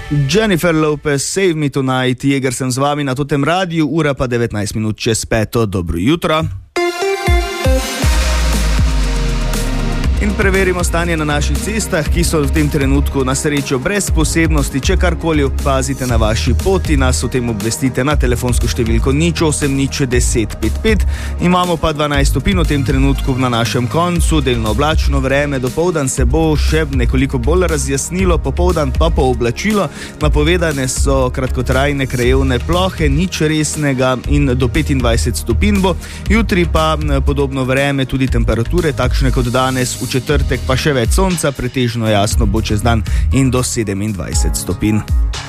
Jennifer Lopez, Save Me Tonight, Jeger sem z vami na totem radiju, ura pa 19 minut čez 5. Dobro jutro. In preverimo stanje na naših cestah, ki so v tem trenutku na srečo brez posebnosti. Če karkoli opazite na vaši poti, nas o tem obvestite na telefonsko številko 081055. Imamo pa 12 stopinj v tem trenutku na našem koncu, delno oblačno vreme, dopoldan se bo še nekoliko bolj razjasnilo, popoldan pa pooblačilo. Napovedane so kratkotrajne krajevne plohe, nič resnega in do 25 stopinj bo. Jutri pa podobno vreme, tudi temperature takšne kot danes. V četrtek pa še več sonca, pretežno jasno bo čez dan in do 27 stopinj.